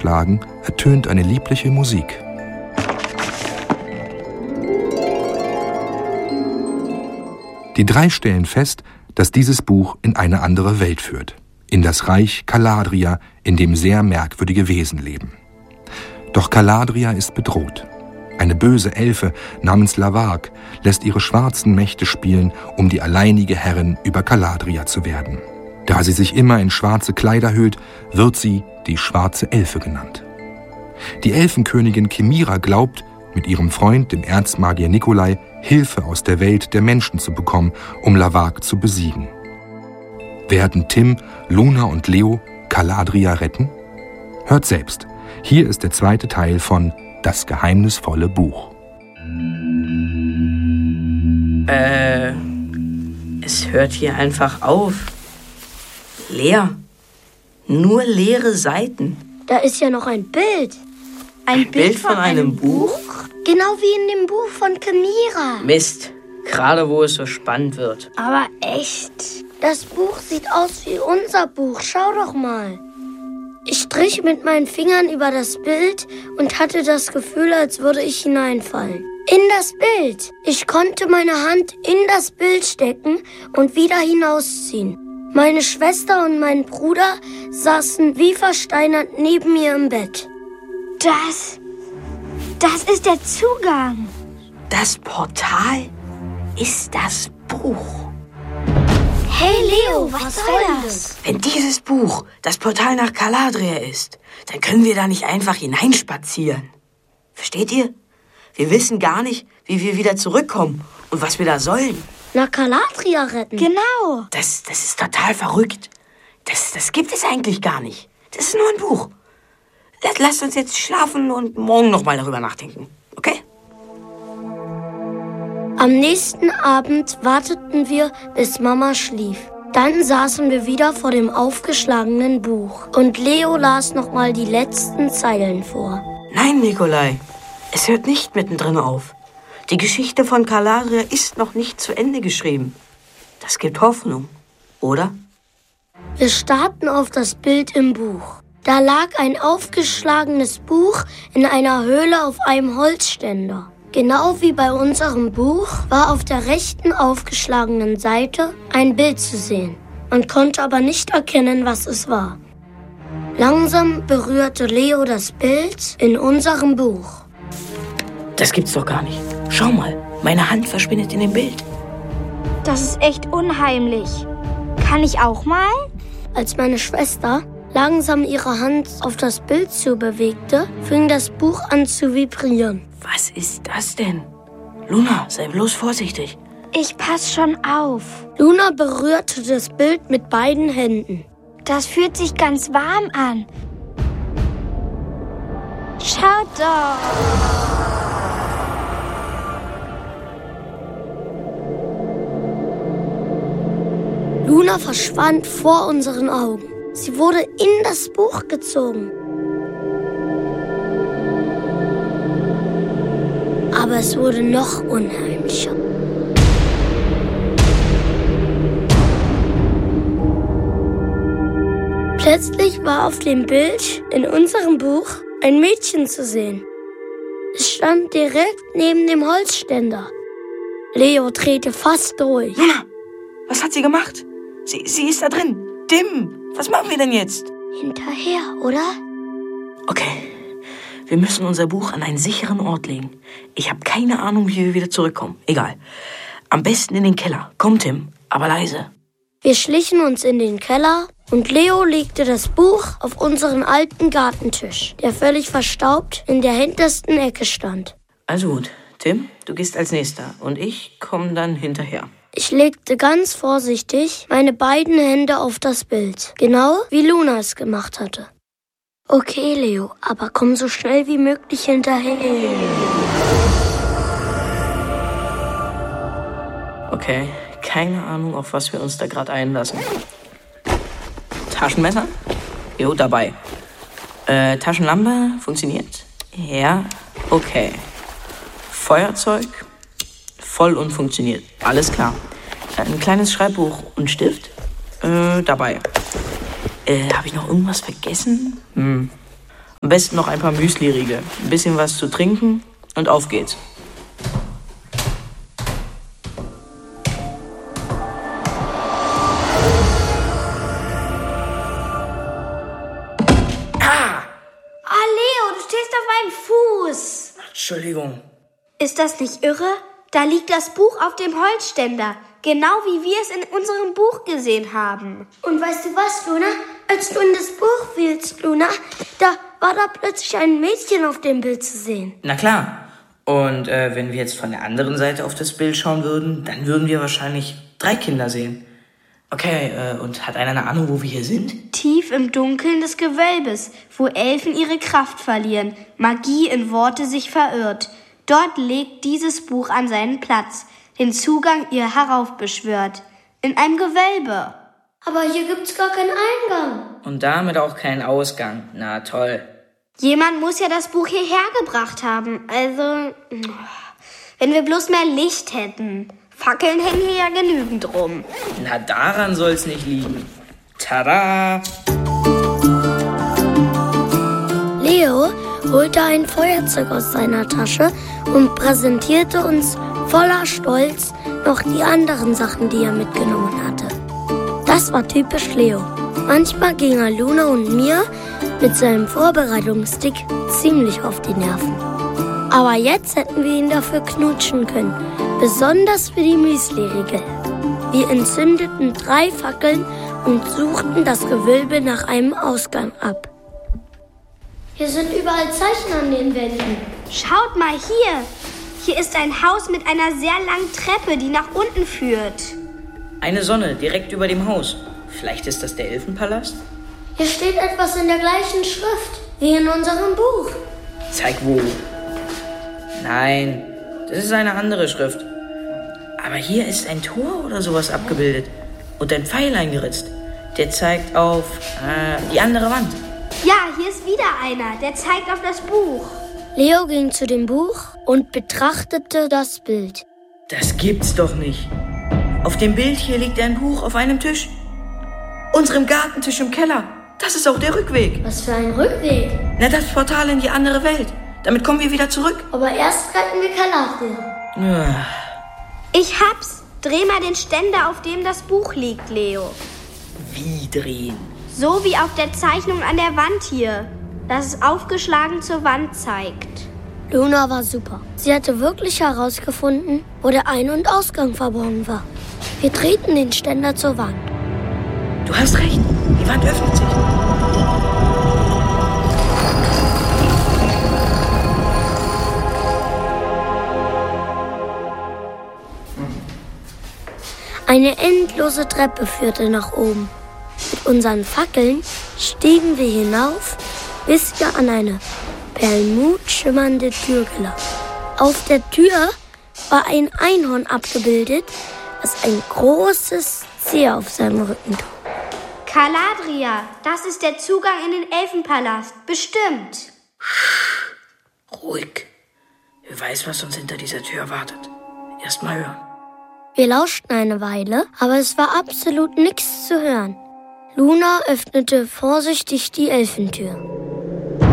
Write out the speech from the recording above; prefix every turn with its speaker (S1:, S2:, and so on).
S1: schlagen, ertönt eine liebliche Musik. Die drei stellen fest, dass dieses Buch in eine andere Welt führt, in das Reich Caladria, in dem sehr merkwürdige Wesen leben. Doch Caladria ist bedroht. Eine böse Elfe namens Lavag lässt ihre schwarzen Mächte spielen, um die alleinige Herrin über Caladria zu werden. Da sie sich immer in schwarze Kleider hüllt, wird sie die schwarze Elfe genannt. Die Elfenkönigin Chimira glaubt, mit ihrem Freund, dem Erzmagier Nikolai, Hilfe aus der Welt der Menschen zu bekommen, um Lavag zu besiegen. Werden Tim, Luna und Leo Caladria retten? Hört selbst. Hier ist der zweite Teil von Das geheimnisvolle Buch.
S2: Es hört hier einfach auf. Leer. Nur leere Seiten.
S3: Da ist ja noch ein Bild.
S2: Ein Bild von einem Buch?
S3: Genau wie in dem Buch von Chimira.
S2: Mist. Gerade wo es so spannend wird.
S3: Aber echt. Das Buch sieht aus wie unser Buch. Schau doch mal. Ich strich mit meinen Fingern über das Bild und hatte das Gefühl, als würde ich hineinfallen. In das Bild. Ich konnte meine Hand in das Bild stecken und wieder hinausziehen. Meine Schwester und mein Bruder saßen wie versteinert neben mir im Bett.
S4: Das ist der Zugang.
S2: Das Portal ist das Buch.
S3: Hey Leo, was soll das?
S2: Wenn dieses Buch das Portal nach Caladria ist, dann können wir da nicht einfach hineinspazieren. Versteht ihr? Wir wissen gar nicht, wie wir wieder zurückkommen und was wir da sollen.
S3: Nach Caladria retten?
S4: Genau.
S2: Das ist total verrückt. Das gibt es eigentlich gar nicht. Das ist nur ein Buch. Lasst uns jetzt schlafen und morgen noch mal darüber nachdenken. Okay?
S3: Am nächsten Abend warteten wir, bis Mama schlief. Dann saßen wir wieder vor dem aufgeschlagenen Buch. Und Leo las noch mal die letzten Zeilen vor.
S2: Nein, Nikolai. Es hört nicht mittendrin auf. Die Geschichte von Caladria ist noch nicht zu Ende geschrieben. Das gibt Hoffnung, oder?
S3: Wir starrten auf das Bild im Buch. Da lag ein aufgeschlagenes Buch in einer Höhle auf einem Holzständer. Genau wie bei unserem Buch war auf der rechten aufgeschlagenen Seite ein Bild zu sehen. Man konnte aber nicht erkennen, was es war. Langsam berührte Leo das Bild in unserem Buch.
S2: Das gibt's doch gar nicht. Schau mal, meine Hand verschwindet in dem Bild.
S4: Das ist echt unheimlich. Kann ich auch mal?
S3: Als meine Schwester langsam ihre Hand auf das Bild zubewegte, fing das Buch an zu vibrieren.
S2: Was ist das denn? Luna, sei bloß vorsichtig.
S4: Ich pass schon auf.
S3: Luna berührte das Bild mit beiden Händen.
S4: Das fühlt sich ganz warm an. Schaut doch.
S3: Luna verschwand vor unseren Augen. Sie wurde in das Buch gezogen. Aber es wurde noch unheimlicher. Plötzlich war auf dem Bild in unserem Buch ein Mädchen zu sehen. Es stand direkt neben dem Holzständer. Leo drehte fast durch.
S2: Luna, was hat sie gemacht? Sie ist da drin. Tim, was machen wir denn jetzt?
S3: Hinterher, oder?
S2: Okay, wir müssen unser Buch an einen sicheren Ort legen. Ich habe keine Ahnung, wie wir wieder zurückkommen. Egal. Am besten in den Keller. Komm, Tim, aber leise.
S3: Wir schlichen uns in den Keller und Leo legte das Buch auf unseren alten Gartentisch, der völlig verstaubt in der hintersten Ecke stand.
S2: Also gut, Tim, du gehst als Nächster und ich komme dann hinterher.
S3: Ich legte ganz vorsichtig meine beiden Hände auf das Bild, genau wie Luna es gemacht hatte. Okay, Leo, aber komm so schnell wie möglich hinterher.
S2: Okay, keine Ahnung, auf was wir uns da gerade einlassen. Taschenmesser? Jo, dabei. Taschenlampe? Funktioniert? Ja, okay. Feuerzeug? Voll und funktioniert. Alles klar. Ein kleines Schreibbuch und Stift? Dabei. Habe ich noch irgendwas vergessen? Am besten noch ein paar Müsli-Riegel, ein bisschen was zu trinken und auf geht's.
S4: Leo, du stehst auf meinem Fuß.
S2: Entschuldigung.
S4: Ist das nicht irre? Da liegt das Buch auf dem Holzständer. Genau wie wir es in unserem Buch gesehen haben.
S3: Und weißt du was, Luna? Als du in das Buch fielst, Luna, da war da plötzlich ein Mädchen auf dem Bild zu sehen.
S2: Na klar. Und wenn wir jetzt von der anderen Seite auf das Bild schauen würden, dann würden wir wahrscheinlich 3 Kinder sehen. Okay, und hat einer eine Ahnung, wo wir hier sind?
S4: Tief im Dunkeln des Gewölbes, wo Elfen ihre Kraft verlieren, Magie in Worte sich verirrt. Dort legt dieses Buch an seinen Platz, den Zugang ihr heraufbeschwört. In einem Gewölbe.
S3: Aber hier gibt's gar keinen Eingang.
S2: Und damit auch keinen Ausgang. Na toll.
S4: Jemand muss ja das Buch hierher gebracht haben. Also, wenn wir bloß mehr Licht hätten. Fackeln hängen hier ja genügend rum.
S2: Na, daran soll's nicht liegen. Tada!
S3: Leo holte ein Feuerzeug aus seiner Tasche und präsentierte uns voller Stolz noch die anderen Sachen, die er mitgenommen hatte. Das war typisch Leo. Manchmal ging er Luna und mir mit seinem Vorbereitungsstick ziemlich auf die Nerven. Aber jetzt hätten wir ihn dafür knutschen können. Besonders für die Müsli-Riegel. Wir entzündeten 3 Fackeln und suchten das Gewölbe nach einem Ausgang ab. Hier sind überall Zeichen an den Wänden.
S4: Schaut mal hier. Hier ist ein Haus mit einer sehr langen Treppe, die nach unten führt.
S2: Eine Sonne direkt über dem Haus. Vielleicht ist das der Elfenpalast?
S3: Hier steht etwas in der gleichen Schrift wie in unserem Buch.
S2: Zeig wo. Nein, das ist eine andere Schrift. Aber hier ist ein Tor oder sowas abgebildet. Und ein Pfeil eingeritzt. Der zeigt auf die andere Wand.
S4: Ja, hier ist wieder einer. Der zeigt auf das Buch.
S3: Leo ging zu dem Buch und betrachtete das Bild.
S2: Das gibt's doch nicht. Auf dem Bild hier liegt ein Buch auf einem Tisch. Unserem Gartentisch im Keller. Das ist auch der Rückweg.
S3: Was für ein Rückweg?
S2: Na, das Portal in die andere Welt. Damit kommen wir wieder zurück.
S3: Aber erst retten wir Calabria.
S4: Ich hab's. Dreh mal den Ständer, auf dem das Buch liegt, Leo.
S2: Wie drehen?
S4: So wie auf der Zeichnung an der Wand hier, dass es aufgeschlagen zur Wand zeigt.
S3: Luna war super. Sie hatte wirklich herausgefunden, wo der Ein- und Ausgang verborgen war. Wir drehten den Ständer zur Wand.
S2: Du hast recht. Die Wand öffnet sich.
S3: Eine endlose Treppe führte nach oben. Mit unseren Fackeln stiegen wir hinauf, bis wir an eine perlmutschimmernde Tür gelangten. Auf der Tür war ein Einhorn abgebildet, das ein großes C auf seinem Rücken trug.
S4: Calabria, das ist der Zugang in den Elfenpalast. Bestimmt.
S2: Ruhig. Wer weiß, was uns hinter dieser Tür wartet. Erst mal hören.
S3: Wir lauschten eine Weile, aber es war absolut nichts zu hören. Luna öffnete vorsichtig die Elfentür.